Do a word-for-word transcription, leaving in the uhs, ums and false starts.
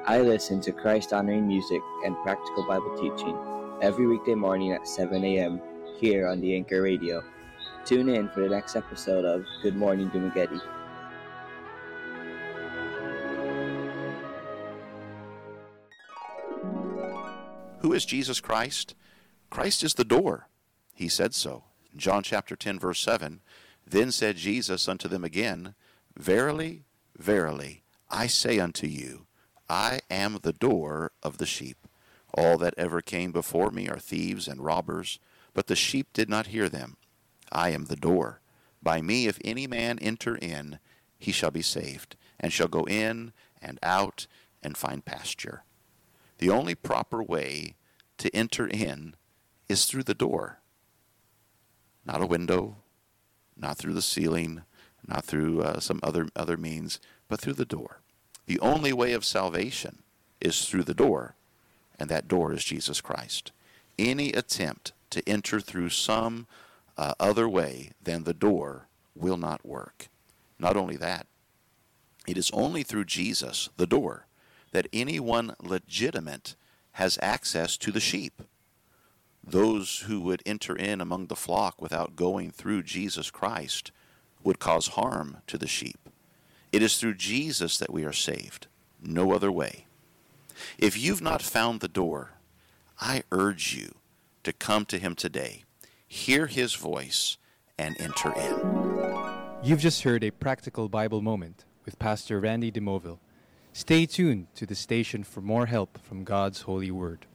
I listen to Christ honoring music and practical Bible teaching every weekday morning at seven a.m. here on the Anchor Radio. Tune in for the next episode of Good Morning Dumaguete. Who is Jesus Christ? Christ is the door. He said so. In John chapter ten, verse seven, Then said Jesus unto them again, Verily, verily, I say unto you, I am the door of the sheep. All that ever came before me are thieves and robbers, but the sheep did not hear them. I am the door. By me if any man enter in, he shall be saved, and shall go in and out and find pasture. The only proper way to enter in is through the door. Not a window, not through the ceiling, not through uh, some other, other means, but through the door. The only way of salvation is through the door, and that door is Jesus Christ. Any attempt to enter through some uh, other way than the door will not work. Not only that, it is only through Jesus, the door, that anyone legitimate has access to the sheep. Those who would enter in among the flock without going through Jesus Christ would cause harm to the sheep. It is through Jesus that we are saved, no other way. If you've not found the door, I urge you to come to him today, hear his voice, and enter in. You've just heard a practical Bible moment with Pastor Randy DeMoville. Stay tuned to the station for more help from God's holy word.